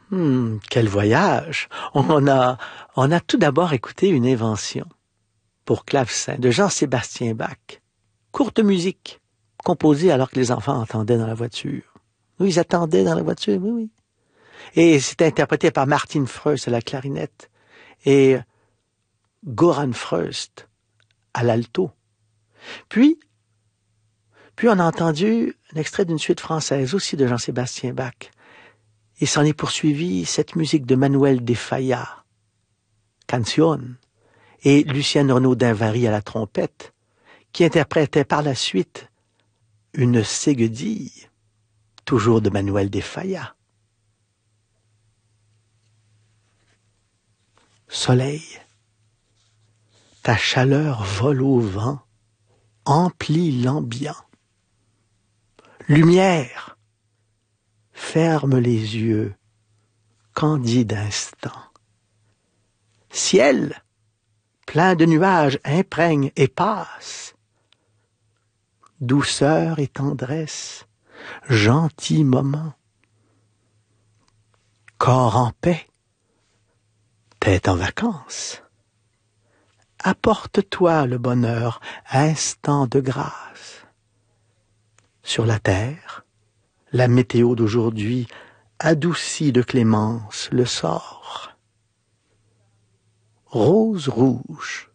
Quel voyage! On a tout d'abord écouté une invention pour clavecin de Jean-Sébastien Bach. Courte musique, composée alors que les enfants entendaient dans la voiture. Oui, ils attendaient dans la voiture, oui, oui. Et c'était interprété par Martin Freust à la clarinette et Goran Freust à l'alto. Puis on a entendu un extrait d'une suite française aussi de Jean-Sébastien Bach. Et s'en est poursuivi cette musique de Manuel de Falla, Canción, et Lucienne Renaud d'Invary à la trompette, qui interprétait par la suite une ségudille, toujours de Manuel de Falla. Soleil, ta chaleur vole au vent, emplit l'ambiant. Lumière, ferme les yeux, candide instant. Ciel, plein de nuages, imprègne et passe. Douceur et tendresse, gentil moment. Corps en paix, tête en vacances. Apporte-toi le bonheur, instant de grâce. Sur la terre, la météo d'aujourd'hui adoucit de clémence le sort. Rose rouge,